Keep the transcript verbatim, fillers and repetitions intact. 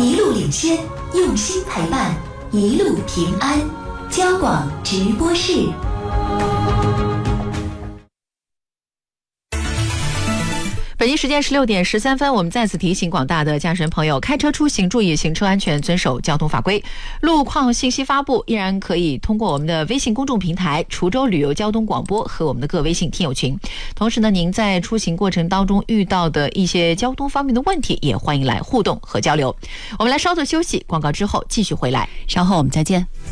一路领先，用心陪伴，一路平安。交广直播室。 北京时间十六点十三分，我们再次提醒广大的驾驶员朋友，开车出行注意行车安全，遵守交通法规。路况信息发布依然可以通过我们的微信公众平台滁州旅游交通广播和我们的各微信听友群。同时呢，您在出行过程当中遇到的一些交通方面的问题，也欢迎来互动和交流。我们来稍作休息，广告之后继续回来， 稍后我们再见。